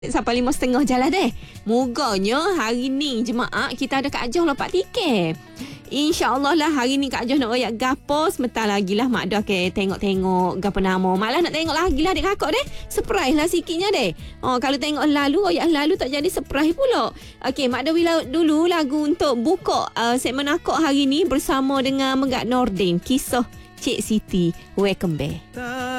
Sampai 5.30 jalan deh. Moganya hari ni jemaah kita ada Kak Joh lopak tiket. InsyaAllah lah hari ni Kak Joh nak royak gapo. Sebentar lagi lah Mak Dah tengok-tengok gapo nama. Malah nak tengok lagi lah adik kakak deh. Surprise lah sikitnya deh. Kalau tengok lalu, royak lalu tak jadi surprise pula. Okey, Mak Dah dulu lagu untuk buka segmen akak hari ni bersama dengan Megat Nordin. Kisah Cik Siti. Welcome back.